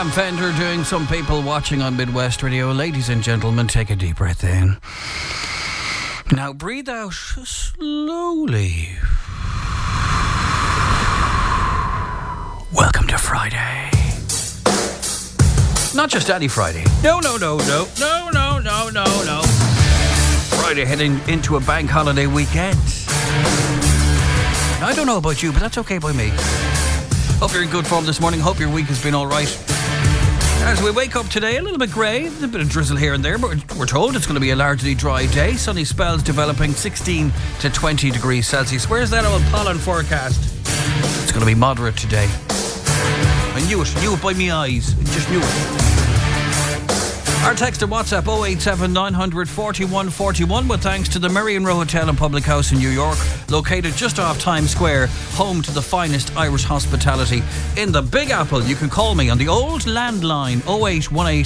I'm Fender doing Some People Watching on Midwest Radio. Ladies and gentlemen, take a deep breath in. Now breathe out slowly. Welcome to Friday. Not just any Friday. No. Friday heading into a bank holiday weekend. I don't know about you, but that's okay by me. Hope you're in good form this morning. Hope your week has been all right. As we wake up today, a little bit grey, a bit of drizzle here and there, but we're told it's going to be a largely dry day. Sunny spells developing, 16 to 20 degrees Celsius. Where's that old pollen forecast? It's going to be moderate today. I knew it by me eyes. Just knew it. Our text and WhatsApp 087 900 4141 with thanks to the Merrion Row Hotel and Public House in New York, located just off Times Square, home to the finest Irish hospitality in the Big Apple. You can call me on the old landline 0818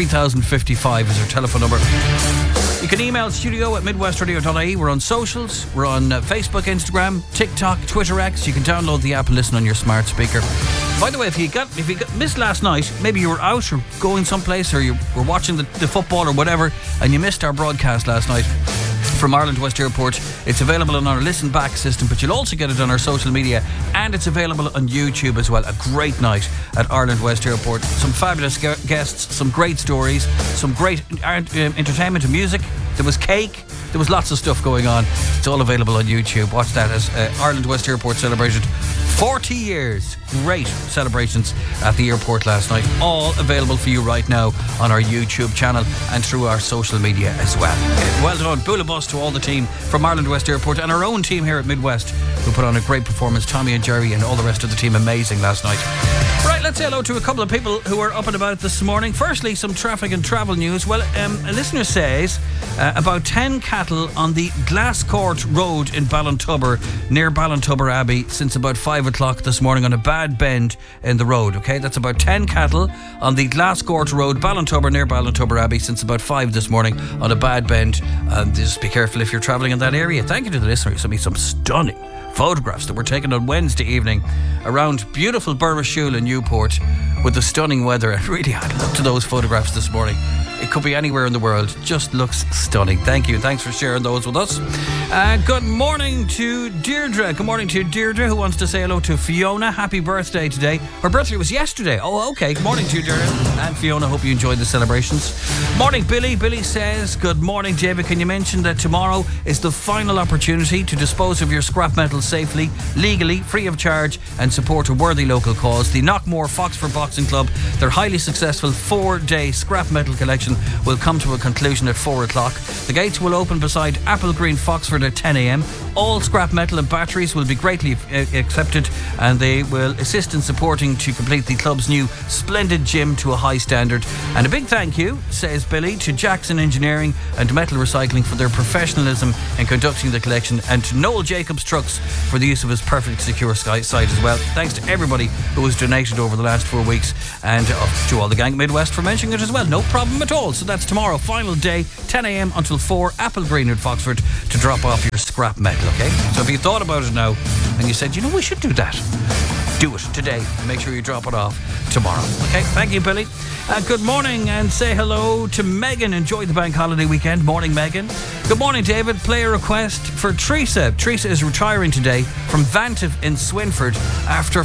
3055 is our telephone number. You can email studio@midwestradio.ie. We're on socials. We're on Facebook, Instagram, TikTok, Twitter X. You can download the app and listen on your smart speaker. By the way, if you missed last night, maybe you were out or going someplace, or you were watching the football or whatever, and you missed our broadcast last night from Ireland West Airport, it's available on our listen back system, but you'll also get it on our social media, and it's available on YouTube as well. A great night at Ireland West Airport. Some fabulous guests, some great stories, some great entertainment and music. There was cake. There was lots of stuff going on. It's all available on YouTube. Watch that as Ireland West Airport celebrated 40 years. Great celebrations at the airport last night. All available for you right now on our YouTube channel and through our social media as well. Well done. Bula bus to all the team from Ireland West Airport and our own team here at Midwest, who put on a great performance. Tommy and Jerry and all the rest of the team, amazing last night. Right, let's say hello to a couple of people who are up and about this morning. Firstly, some traffic and travel news. Well, a listener says about 10 cattle on the Glasscourt Road in Ballintubber, near Ballintubber Abbey, since about 5 o'clock this morning on a bad bend in the road. Okay, that's about 10 cattle on the Glasscourt Road, Ballintubber, near Ballintubber Abbey, since about 5 this morning on a bad bend. Just be careful if you're travelling in that area. Thank you to the listener who sent me some stunning photographs that were taken on Wednesday evening around beautiful Burrishoole in Newport with the stunning weather. And really, I looked at those photographs this morning. It could be anywhere in the world. Just looks stunning. Thank you. Thanks for sharing those with us. Good morning to Deirdre. Good morning to Deirdre, who wants to say hello to Fiona. Happy birthday today. Her birthday was yesterday. Oh, okay. Good morning to you, Deirdre. And Fiona, hope you enjoyed the celebrations. Morning, Billy. Billy says, good morning, David. Can you mention that tomorrow is the final opportunity to dispose of your scrap metal safely, legally, free of charge, and support a worthy local cause? The Knockmore Foxford Boxing Club, their highly successful 4-day scrap metal collection will come to a conclusion at 4 o'clock. The gates will open beside Apple Green Foxford at 10 a.m. All scrap metal and batteries will be greatly accepted, and they will assist in supporting to complete the club's new splendid gym to a high standard. And a big thank you, says Billy, to Jackson Engineering and Metal Recycling for their professionalism in conducting the collection, and to Noel Jacobs Trucks for the use of his perfect secure site as well. Thanks to everybody who has donated over the last 4 weeks, and to all the gang at Midwest for mentioning it as well. No problem at all. So that's tomorrow, final day, 10 a.m. until 4, Apple Green at Foxford, to drop off your scrap metal, okay? So if you thought about it now and you said, we should do that, do it today. Make sure you drop it off tomorrow. Okay, thank you, Billy. Good morning, and say hello to Megan. Enjoy the bank holiday weekend. Morning, Megan. Good morning, David. Play a request for Teresa. Teresa is retiring today from Vantive in Swinford after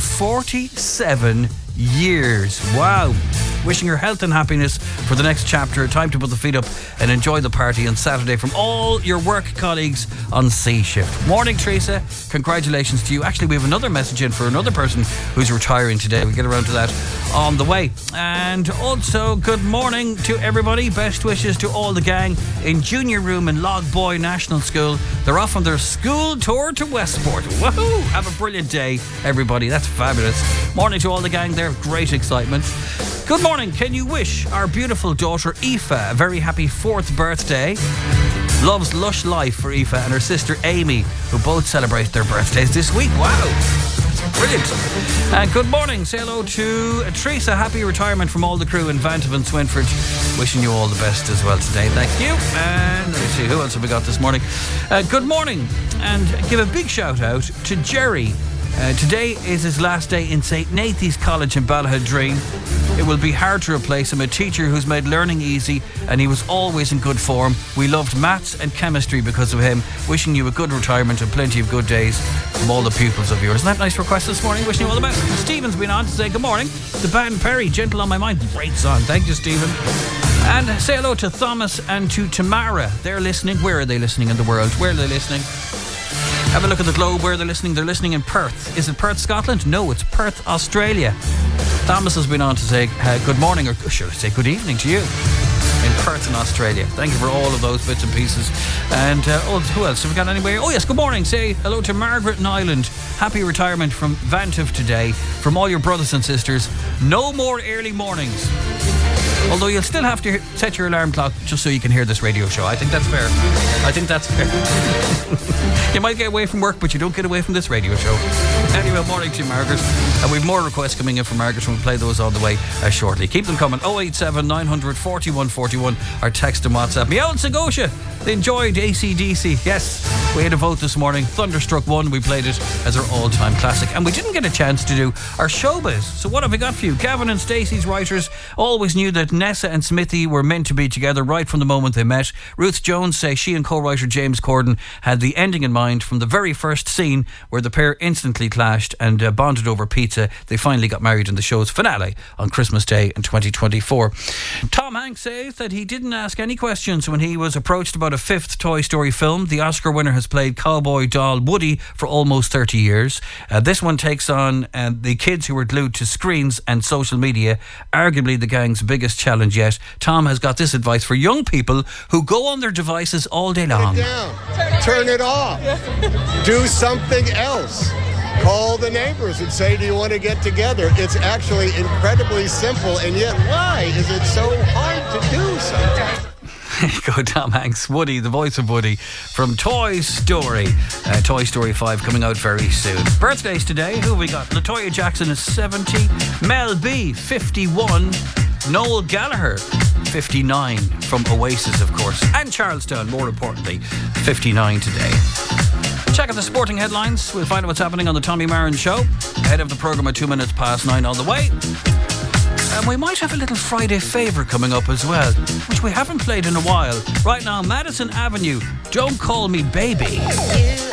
47 years. Wow. Wishing her health and happiness for the next chapter. Time to put the feet up and enjoy the party on Saturday from all your work colleagues on C Shift. Morning, Teresa. Congratulations to you. Actually, we have another message in for another person who's retiring today. We'll get around to that on the way. And also, good morning to everybody. Best wishes to all the gang in Junior Room in Log Boy National School. They're off on their school tour to Westport. Woohoo! Have a brilliant day, everybody. That's fabulous. Morning to all the gang there. Great excitement. Good morning. Can you wish our beautiful daughter Aoife a very happy 4th birthday? Loves lush life for Aoife and her sister Amy, who both celebrate their birthdays this week. Wow, that's brilliant. Good morning. Say hello to Teresa. Happy retirement from all the crew in Vantive and Swinford. Wishing you all the best as well today. Thank you. And let me see, who else have we got this morning? Good morning. And give a big shout out to Jerry Today is his last day in St. Nathan's College in Ballahadreen. It will be hard to replace him, a teacher who's made learning easy, and he was always in good form. We loved maths and chemistry because of him. Wishing you a good retirement and plenty of good days from all the pupils of yours. Isn't that a nice request this morning? Wishing you all the best. Stephen's been on to say good morning. The Band Perry, Gentle on My Mind. Great song. Thank you, Stephen. And say hello to Thomas and to Tamara. They're listening. Where are they listening in the world? Where are they listening? Have a look at the globe where they're listening. They're listening in Perth. Is it Perth, Scotland? No, it's Perth, Australia. Thomas has been on to say good morning, or should I say good evening to you in Perth in Australia. Thank you for all of those bits and pieces. And who else? Have we got anybody? Oh yes, good morning. Say hello to Margaret in Ireland. Happy retirement from Vantive today. From all your brothers and sisters. No more early mornings. Although you'll still have to set your alarm clock just so you can hear this radio show. I think that's fair. You might get away from work, but you don't get away from this radio show. Anyway, morning to you, Margaret. And we've more requests coming in from Margaret, and we'll play those on the way shortly. Keep them coming. 087 900 41 41 or text and WhatsApp. Meow and Segotia, they enjoyed AC/DC. Yes, we had a vote this morning. Thunderstruck won. We played it as our all-time classic. And we didn't get a chance to do our showbiz. So what have we got for you? Gavin and Stacey's writers always knew that Nessa and Smithy were meant to be together right from the moment they met. Ruth Jones says she and co-writer James Corden had the ending in mind from the very first scene where the pair instantly clashed and bonded over pizza. They finally got married in the show's finale on Christmas Day in 2024. Tom Hanks says that he didn't ask any questions when he was approached about a fifth Toy Story film. The Oscar winner has played cowboy doll Woody for almost 30 years. This one takes on the kids who were glued to screens and social media, arguably the gang's biggest challenge yet. Tom has got this advice for young people who go on their devices all day long. Turn it down. Turn it off. Do something else. Call the neighbors and say, do you want to get together? It's actually incredibly simple, and yet why is it so hard to do something? Go Tom Hanks, Woody, the voice of Woody from Toy Story. Toy Story 5 coming out very soon. Birthdays today, who have we got? LaToya Jackson is 70, Mel B 51, Noel Gallagher 59 from Oasis, of course, and Charlestown, more importantly, 59 today. Check out the sporting headlines. We'll find out what's happening on the Tommy Marin Show ahead of the programme at 9:02 on the way. And we might have a little Friday favourite coming up as well, which we haven't played in a while. Right now, Madison Avenue, Don't Call Me Baby. You